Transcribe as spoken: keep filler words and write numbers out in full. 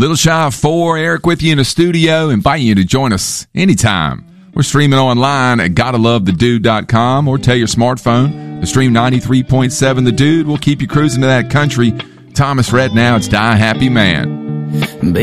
Little shy of four, Eric with you in the studio, inviting you to join us anytime. We're streaming online at gotta love the dude dot com or tell your smartphone to stream ninety-three point seven The Dude. We'll keep you cruising to that country. Thomas Rhett now, it's Die Happy Man.